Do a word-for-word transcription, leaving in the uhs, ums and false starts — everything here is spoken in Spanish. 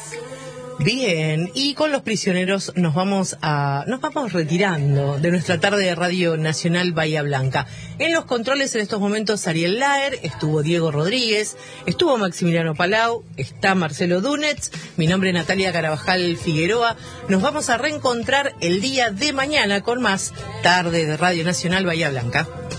Bien, y con los prisioneros nos vamos a nos vamos retirando de nuestra tarde de Radio Nacional Bahía Blanca. En los controles en estos momentos Ariel Laer, estuvo Diego Rodríguez, estuvo Maximiliano Palau, está Marcelo Dunetz, mi nombre es Natalia Carabajal Figueroa. Nos vamos a reencontrar el día de mañana con más Tarde de Radio Nacional Bahía Blanca.